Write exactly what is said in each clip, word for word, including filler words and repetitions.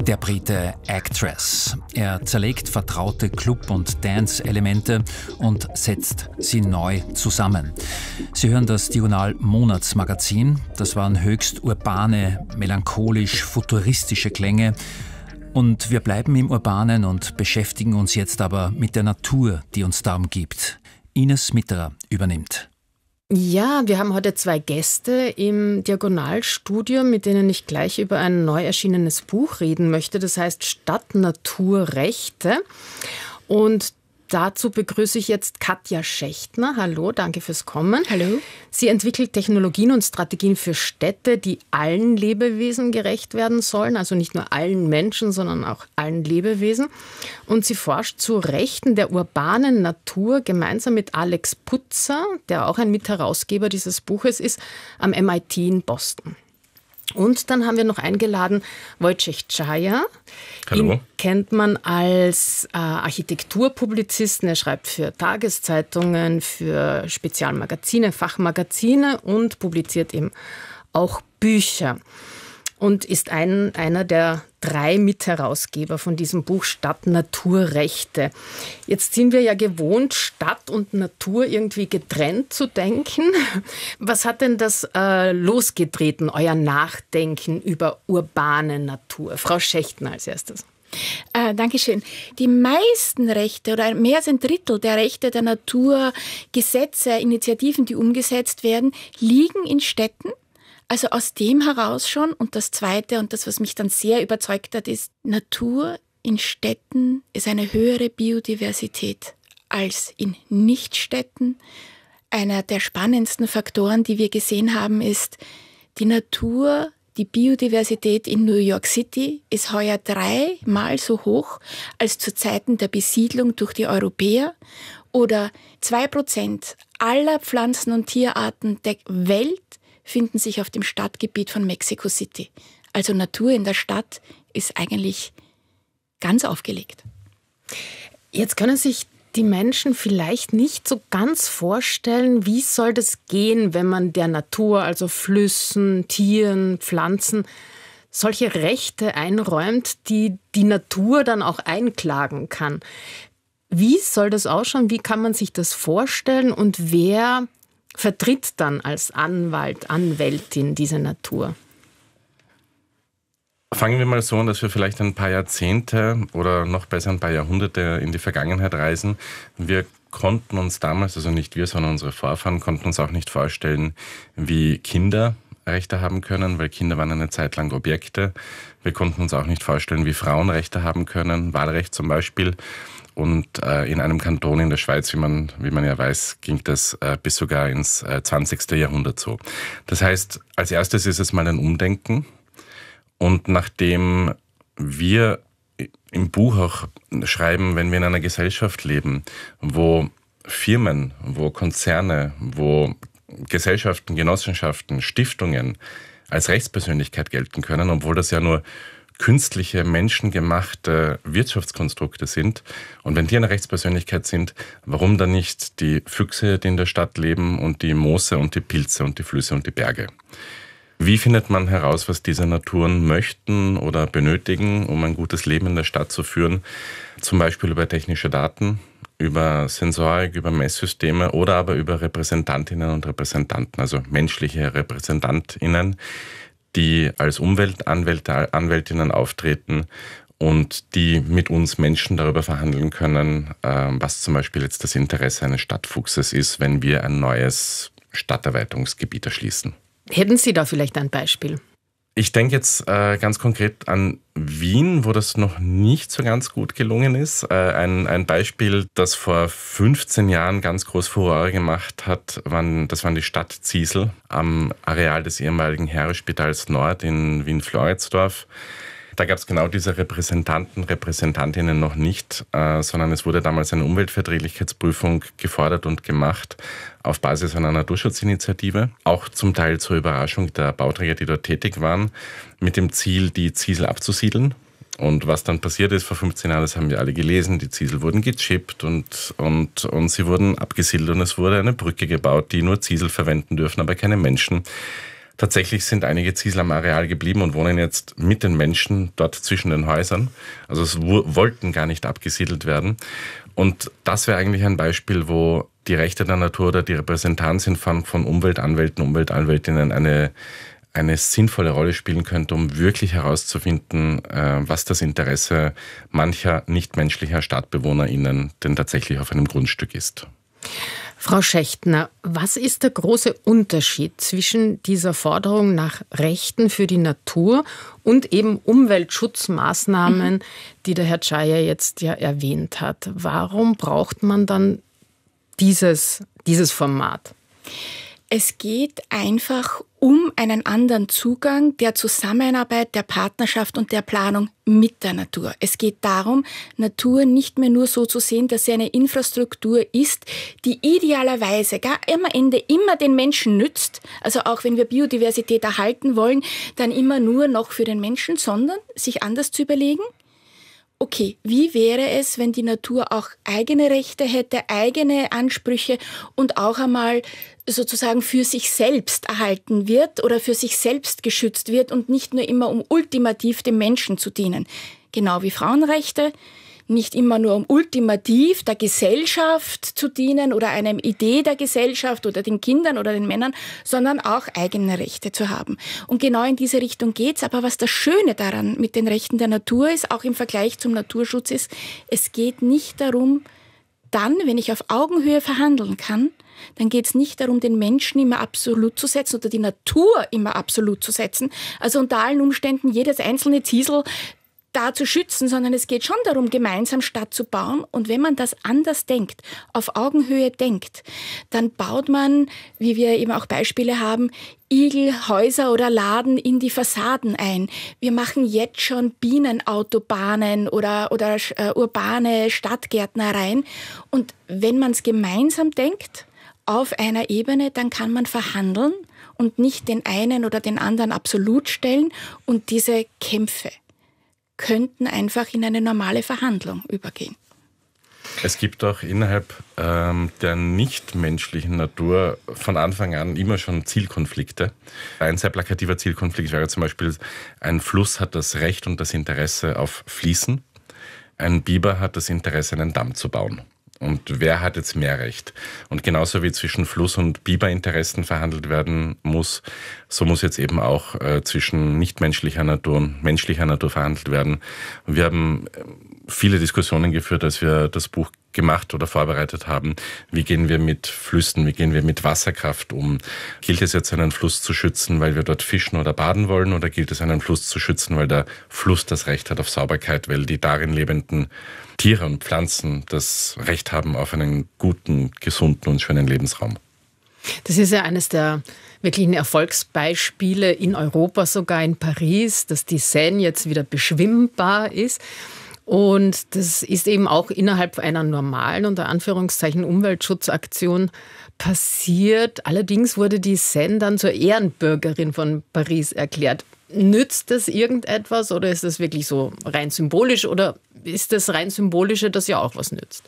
Der Brite Actress. Er zerlegt vertraute Club- und Dance-Elemente und setzt sie neu zusammen. Sie hören das Diagonal-Monatsmagazin. Das waren höchst urbane, melancholisch-futuristische Klänge. Und wir bleiben im Urbanen und beschäftigen uns jetzt aber mit der Natur, die uns da umgibt. Ines Mitterer übernimmt. Ja, wir haben heute zwei Gäste im Diagonalstudio, mit denen ich gleich über ein neu erschienenes Buch reden möchte. Das heißt Stadt-Natur-Rechte. Und dazu begrüße ich jetzt Katja Schächtner. Hallo, danke fürs Kommen. Hallo. Sie entwickelt Technologien und Strategien für Städte, die allen Lebewesen gerecht werden sollen. Also nicht nur allen Menschen, sondern auch allen Lebewesen. Und sie forscht zu Rechten der urbanen Natur gemeinsam mit Alex Putzer, der auch ein Mitherausgeber dieses Buches ist, am M I T in Boston. Und dann haben wir noch eingeladen Wojciech Czaja. Hallo. Ihn kennt man als äh, Architekturpublizisten. Er schreibt für Tageszeitungen, für Spezialmagazine, Fachmagazine und publiziert eben auch Bücher. Und ist ein, einer der drei Mitherausgeber von diesem Buch Stadt-Natur-Rechte. Jetzt sind wir ja gewohnt, Stadt und Natur irgendwie getrennt zu denken. Was hat denn das äh, losgetreten, euer Nachdenken über urbane Natur? Frau Schächtner als erstes. Äh, Dankeschön. Die meisten Rechte oder mehr als ein Drittel der Rechte der Natur, Gesetze, Initiativen, die umgesetzt werden, liegen in Städten. Also aus dem heraus schon. Und das Zweite und das, was mich dann sehr überzeugt hat, ist, Natur in Städten ist eine höhere Biodiversität als in Nichtstädten. Einer der spannendsten Faktoren, die wir gesehen haben, ist, die Natur, die Biodiversität in New York City ist heuer dreimal so hoch als zu Zeiten der Besiedlung durch die Europäer. Oder zwei Prozent aller Pflanzen- und Tierarten der Welt finden sich auf dem Stadtgebiet von Mexico City. Also Natur in der Stadt ist eigentlich ganz aufgelegt. Jetzt können sich die Menschen vielleicht nicht so ganz vorstellen, wie soll das gehen, wenn man der Natur, also Flüssen, Tieren, Pflanzen, solche Rechte einräumt, die die Natur dann auch einklagen kann. Wie soll das ausschauen? Wie kann man sich das vorstellen? Und wer vertritt dann als Anwalt, Anwältin diese Natur? Fangen wir mal so an, dass wir vielleicht ein paar Jahrzehnte oder noch besser ein paar Jahrhunderte in die Vergangenheit reisen. Wir konnten uns damals, also nicht wir, sondern unsere Vorfahren, konnten uns auch nicht vorstellen, wie Kinder Rechte haben können, weil Kinder waren eine Zeit lang Objekte. Wir konnten uns auch nicht vorstellen, wie Frauen Rechte haben können, Wahlrecht zum Beispiel. Und äh, in einem Kanton in der Schweiz, wie man, wie man ja weiß, ging das äh, bis sogar ins äh, zwanzigste Jahrhundert so. Das heißt, als erstes ist es mal ein Umdenken. Und nachdem wir im Buch auch schreiben, wenn wir in einer Gesellschaft leben, wo Firmen, wo Konzerne, wo Gesellschaften, Genossenschaften, Stiftungen als Rechtspersönlichkeit gelten können, obwohl das ja nur künstliche, menschengemachte Wirtschaftskonstrukte sind. Und wenn die eine Rechtspersönlichkeit sind, warum dann nicht die Füchse, die in der Stadt leben, und die Moose und die Pilze und die Flüsse und die Berge? Wie findet man heraus, was diese Naturen möchten oder benötigen, um ein gutes Leben in der Stadt zu führen? Zum Beispiel über technische Daten, über Sensorik, über Messsysteme oder aber über Repräsentantinnen und Repräsentanten, also menschliche Repräsentantinnen, die als Umweltanwälte, Anwältinnen auftreten und die mit uns Menschen darüber verhandeln können, was zum Beispiel jetzt das Interesse eines Stadtfuchses ist, wenn wir ein neues Stadterweiterungsgebiet erschließen. Hätten Sie da vielleicht ein Beispiel? Ich denke jetzt äh, ganz konkret an Wien, wo das noch nicht so ganz gut gelungen ist. Äh, ein, ein Beispiel, das vor fünfzehn Jahren ganz groß Furore gemacht hat, waren, das waren die Stadtziesel am Areal des ehemaligen Heeresspitals Nord in Wien-Floridsdorf. Da gab es genau diese Repräsentanten, Repräsentantinnen noch nicht, äh, sondern es wurde damals eine Umweltverträglichkeitsprüfung gefordert und gemacht auf Basis einer Naturschutzinitiative. Auch zum Teil zur Überraschung der Bauträger, die dort tätig waren, mit dem Ziel, die Ziesel abzusiedeln. Und was dann passiert ist vor fünfzehn Jahren, das haben wir alle gelesen, die Ziesel wurden gechippt und, und, und sie wurden abgesiedelt und es wurde eine Brücke gebaut, die nur Ziesel verwenden dürfen, aber keine Menschen. Tatsächlich sind einige Ziesel am Areal geblieben und wohnen jetzt mit den Menschen dort zwischen den Häusern. Also es wollten gar nicht abgesiedelt werden. Und das wäre eigentlich ein Beispiel, wo die Rechte der Natur oder die Repräsentanz von, von Umweltanwälten, Umweltanwältinnen eine, eine sinnvolle Rolle spielen könnte, um wirklich herauszufinden, was das Interesse mancher nichtmenschlicher StadtbewohnerInnen denn tatsächlich auf einem Grundstück ist. Frau Schächtner, was ist der große Unterschied zwischen dieser Forderung nach Rechten für die Natur und eben Umweltschutzmaßnahmen, mhm. die der Herr Czaja jetzt ja erwähnt hat? Warum braucht man dann dieses, dieses Format? Es geht einfach um einen anderen Zugang der Zusammenarbeit, der Partnerschaft und der Planung mit der Natur. Es geht darum, Natur nicht mehr nur so zu sehen, dass sie eine Infrastruktur ist, die idealerweise gar am Ende immer den Menschen nützt. Also auch wenn wir Biodiversität erhalten wollen, dann immer nur noch für den Menschen, sondern sich anders zu überlegen. Okay, wie wäre es, wenn die Natur auch eigene Rechte hätte, eigene Ansprüche und auch einmal sozusagen für sich selbst erhalten wird oder für sich selbst geschützt wird und nicht nur immer um ultimativ dem Menschen zu dienen. Genau wie Frauenrechte, nicht immer nur um ultimativ der Gesellschaft zu dienen oder einer Idee der Gesellschaft oder den Kindern oder den Männern, sondern auch eigene Rechte zu haben. Und genau in diese Richtung geht's. Aber was das Schöne daran mit den Rechten der Natur ist, auch im Vergleich zum Naturschutz ist, es geht nicht darum, dann, wenn ich auf Augenhöhe verhandeln kann, dann geht es nicht darum, den Menschen immer absolut zu setzen oder die Natur immer absolut zu setzen. Also unter allen Umständen jedes einzelne Ziesel da zu schützen, sondern es geht schon darum, gemeinsam Stadt zu bauen. Und wenn man das anders denkt, auf Augenhöhe denkt, dann baut man, wie wir eben auch Beispiele haben, Igelhäuser oder Laden in die Fassaden ein. Wir machen jetzt schon Bienenautobahnen oder, oder äh, urbane Stadtgärtnereien. Und wenn man es gemeinsam denkt, auf einer Ebene, dann kann man verhandeln und nicht den einen oder den anderen absolut stellen. Und diese Kämpfe könnten einfach in eine normale Verhandlung übergehen. Es gibt auch innerhalb ähm, der nichtmenschlichen Natur von Anfang an immer schon Zielkonflikte. Ein sehr plakativer Zielkonflikt wäre zum Beispiel, ein Fluss hat das Recht und das Interesse auf Fließen. Ein Biber hat das Interesse, einen Damm zu bauen. Und wer hat jetzt mehr Recht? Und genauso wie zwischen Fluss- und Biberinteressen verhandelt werden muss, so muss jetzt eben auch äh, zwischen nichtmenschlicher Natur und menschlicher Natur verhandelt werden. Und wir haben viele Diskussionen geführt, als wir das Buch gemacht oder vorbereitet haben. Wie gehen wir mit Flüssen, wie gehen wir mit Wasserkraft um? Gilt es jetzt, einen Fluss zu schützen, weil wir dort fischen oder baden wollen, oder gilt es, einen Fluss zu schützen, weil der Fluss das Recht hat auf Sauberkeit, weil die darin lebenden Tiere und Pflanzen das Recht haben auf einen guten, gesunden und schönen Lebensraum? Das ist ja eines der wirklichen Erfolgsbeispiele in Europa, sogar in Paris, dass die Seine jetzt wieder beschwimmbar ist. Und das ist eben auch innerhalb einer normalen, unter Anführungszeichen, Umweltschutzaktion passiert. Allerdings wurde die Seine dann zur Ehrenbürgerin von Paris erklärt. Nützt das irgendetwas oder ist das wirklich so rein symbolisch oder ist das rein Symbolische, das ja auch was nützt?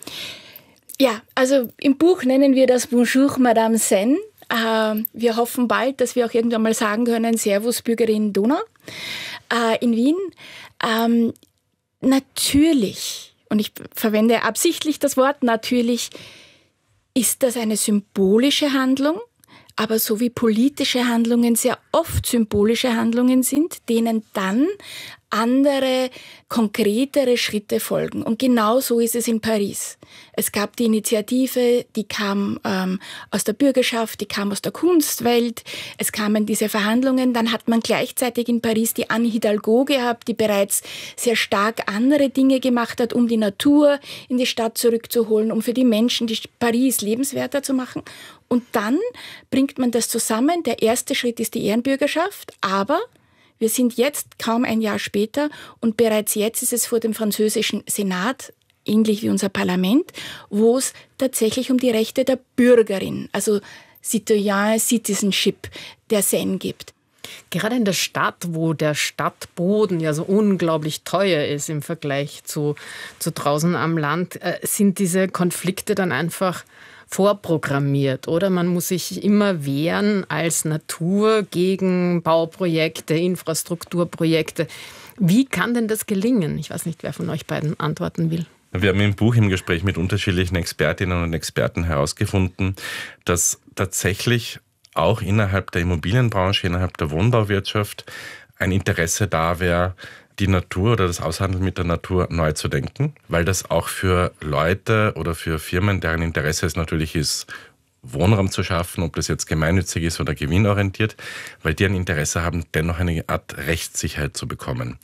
Ja, also im Buch nennen wir das Bonjour Madame Seine. Äh, wir hoffen bald, dass wir auch irgendwann mal sagen können, Servus Bürgerin Donau äh, in Wien. Ähm, Natürlich, und ich verwende absichtlich das Wort natürlich, ist das eine symbolische Handlung, aber so wie politische Handlungen sehr oft symbolische Handlungen sind, denen dann andere, konkretere Schritte folgen. Und genau so ist es in Paris. Es gab die Initiative, die kam ähm, aus der Bürgerschaft, die kam aus der Kunstwelt. Es kamen diese Verhandlungen. Dann hat man gleichzeitig in Paris die Anne Hidalgo gehabt, die bereits sehr stark andere Dinge gemacht hat, um die Natur in die Stadt zurückzuholen, um für die Menschen die Paris lebenswerter zu machen. Und dann bringt man das zusammen. Der erste Schritt ist die Ehrenbürgerschaft, aber wir sind jetzt kaum ein Jahr später und bereits jetzt ist es vor dem französischen Senat, ähnlich wie unser Parlament, wo es tatsächlich um die Rechte der Bürgerin, also Citoyen Citizenship der Seine gibt. Gerade in der Stadt, wo der Stadtboden ja so unglaublich teuer ist im Vergleich zu, zu draußen am Land, äh, sind diese Konflikte dann einfach vorprogrammiert, oder? Man muss sich immer wehren als Natur gegen Bauprojekte, Infrastrukturprojekte. Wie kann denn das gelingen? Ich weiß nicht, wer von euch beiden antworten will. Wir haben im Buch im Gespräch mit unterschiedlichen Expertinnen und Experten herausgefunden, dass tatsächlich auch innerhalb der Immobilienbranche, innerhalb der Wohnbauwirtschaft ein Interesse da wäre, die Natur oder das Aushandeln mit der Natur neu zu denken, weil das auch für Leute oder für Firmen, deren Interesse es natürlich ist, Wohnraum zu schaffen, ob das jetzt gemeinnützig ist oder gewinnorientiert, weil die ein Interesse haben, dennoch eine Art Rechtssicherheit zu bekommen.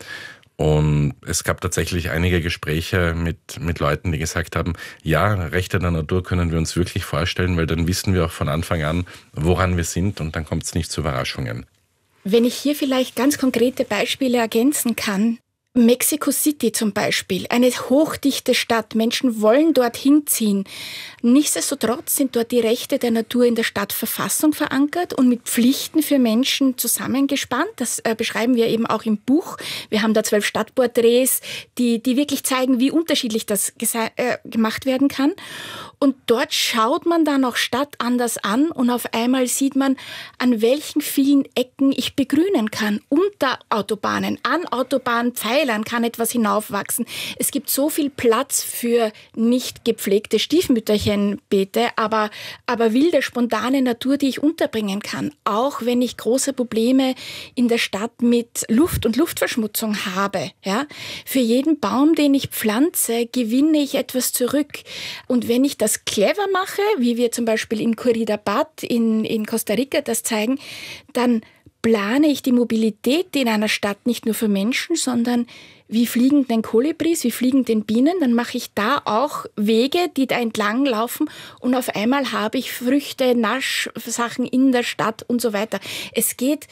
Und es gab tatsächlich einige Gespräche mit, mit Leuten, die gesagt haben, ja, Rechte der Natur können wir uns wirklich vorstellen, weil dann wissen wir auch von Anfang an, woran wir sind und dann kommt es nicht zu Überraschungen. Wenn ich hier vielleicht ganz konkrete Beispiele ergänzen kann. Mexico City zum Beispiel, eine hochdichte Stadt. Menschen wollen dorthin ziehen. Nichtsdestotrotz sind dort die Rechte der Natur in der Stadtverfassung verankert und mit Pflichten für Menschen zusammengespannt. Das äh, beschreiben wir eben auch im Buch. Wir haben da zwölf Stadtporträts, die, die wirklich zeigen, wie unterschiedlich das äh, gemacht werden kann. Und dort schaut man dann auch Stadt anders an und auf einmal sieht man, an welchen vielen Ecken ich begrünen kann. Unter Autobahnen, an Autobahnpfeilern kann etwas hinaufwachsen. Es gibt so viel Platz für nicht gepflegte Stiefmütterchenbeete, aber, aber wilde, spontane Natur, die ich unterbringen kann. Auch wenn ich große Probleme in der Stadt mit Luft und Luftverschmutzung habe. Ja? Für jeden Baum, den ich pflanze, gewinne ich etwas zurück. Und wenn ich das clever mache, wie wir zum Beispiel in Curridabat in, in Costa Rica das zeigen, dann plane ich die Mobilität in einer Stadt nicht nur für Menschen, sondern wie fliegen denn Kolibris, wie fliegen denn Bienen, dann mache ich da auch Wege, die da entlang laufen und auf einmal habe ich Früchte, Naschsachen in der Stadt und so weiter. Es geht,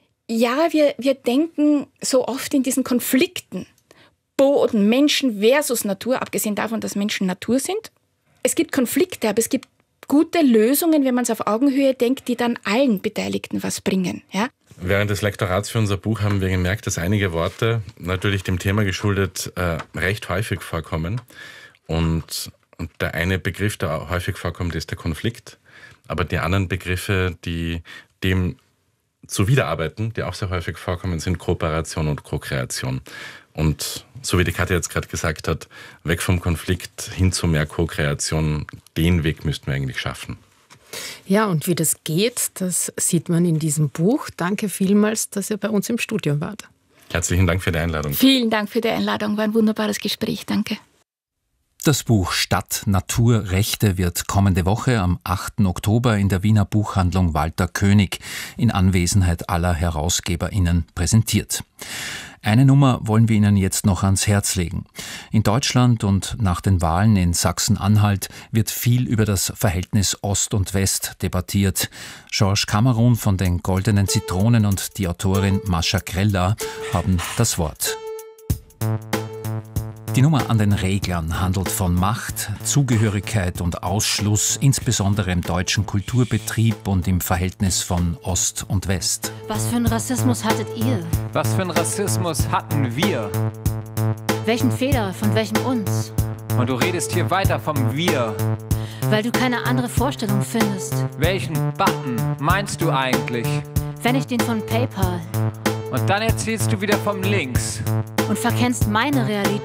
ja, wir, wir denken so oft in diesen Konflikten, Boden, Menschen versus Natur, abgesehen davon, dass Menschen Natur sind. Es gibt Konflikte, aber es gibt gute Lösungen, wenn man es auf Augenhöhe denkt, die dann allen Beteiligten was bringen. Ja? Während des Lektorats für unser Buch haben wir gemerkt, dass einige Worte, natürlich dem Thema geschuldet, äh, recht häufig vorkommen. Und, und der eine Begriff, der häufig vorkommt, ist der Konflikt. Aber die anderen Begriffe, die dem zuwiderarbeiten, die auch sehr häufig vorkommen, sind Kooperation und Co-Kreation. Und so wie die Katja jetzt gerade gesagt hat, weg vom Konflikt hin zu mehr Co-Kreation, den Weg müssten wir eigentlich schaffen. Ja, und wie das geht, das sieht man in diesem Buch. Danke vielmals, dass ihr bei uns im Studio wart. Herzlichen Dank für die Einladung. Vielen Dank für die Einladung, war ein wunderbares Gespräch. Danke. Das Buch Stadt, Natur, Rechte wird kommende Woche am achten Oktober in der Wiener Buchhandlung Walter König in Anwesenheit aller HerausgeberInnen präsentiert. Eine Nummer wollen wir Ihnen jetzt noch ans Herz legen. In Deutschland und nach den Wahlen in Sachsen-Anhalt wird viel über das Verhältnis Ost und West debattiert. Georges Cameron von den Goldenen Zitronen und die Autorin Mascha Grella haben das Wort. Die Nummer an den Reglern handelt von Macht, Zugehörigkeit und Ausschluss, insbesondere im deutschen Kulturbetrieb und im Verhältnis von Ost und West. Was für einen Rassismus hattet ihr? Was für einen Rassismus hatten wir? Welchen Fehler von welchem uns? Und du redest hier weiter vom Wir. Weil du keine andere Vorstellung findest. Welchen Button meinst du eigentlich? Wenn ich den von PayPal. Und dann erzählst du wieder vom Links. Und verkennst meine Realität.